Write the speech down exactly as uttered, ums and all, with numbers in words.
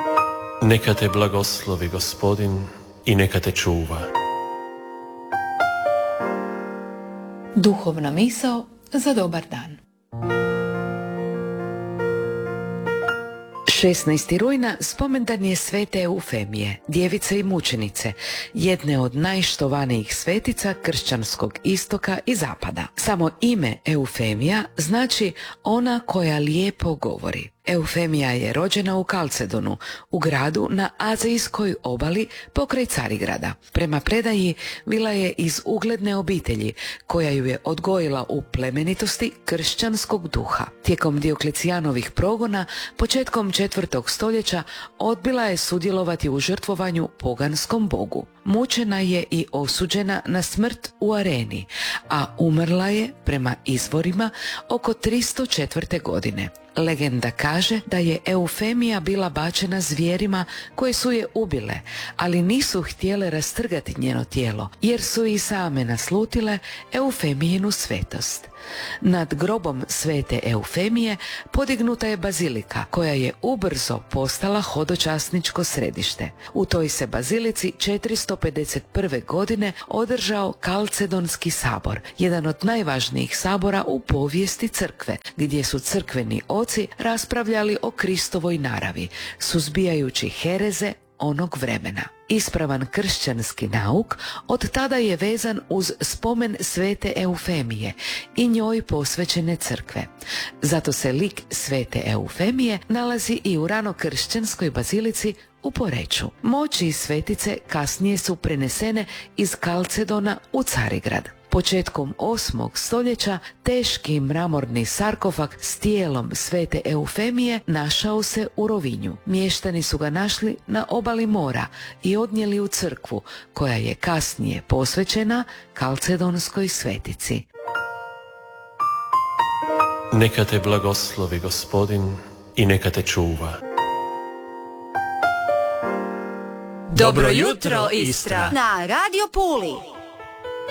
Neka te blagoslovi Gospodin i neka te čuva. Duhovna misao za dobar dan. šesnaestog rujna spomendan je svete Eufemije, djevice i mučenice, jedne od najštovanijih svetica kršćanskog istoka i zapada. Samo ime Eufemija znači ona koja lijepo govori. Eufemija je rođena u Kalcedonu, u gradu na azijskoj obali pokraj Carigrada. Prema predaji bila je iz ugledne obitelji koja ju je odgojila u plemenitosti kršćanskog duha. Tijekom Dioklecijanovih progona, početkom četvrtog stoljeća, odbila je sudjelovati u žrtvovanju poganskom bogu. Mučena je i osuđena na smrt u areni, a umrla je, prema izvorima, oko tristo četvrte. godine. Legenda kaže da je Eufemija bila bačena zvijerima koje su je ubile, ali nisu htjele rastrgati njeno tijelo, jer su i same naslutile Eufemijinu svetost. Nad grobom svete Eufemije podignuta je bazilika, koja je ubrzo postala hodočasničko središte. U toj se bazilici četiristo pedeset prve. godine održao Kalcedonski sabor, jedan od najvažnijih sabora u povijesti crkve, gdje su crkveni oci raspravljali o Kristovoj naravi, suzbijajući hereze onog vremena. Ispravan kršćanski nauk od tada je vezan uz spomen svete Eufemije i njoj posvećene crkve. Zato se lik svete Eufemije nalazi i u ranokršćanskoj bazilici u Poreču. Moći iz svetice kasnije su prenesene iz Kalcedona u Carigrad. Početkom osmog stoljeća teški mramorni sarkofag s tijelom svete Eufemije našao se u Rovinju. Mještani su ga našli na obali mora i odnijeli u crkvu, koja je kasnije posvećena Kalcedonskoj svetici. Neka te blagoslovi Gospodin i neka te čuva. Dobro jutro, Istra! Na Radio Puli.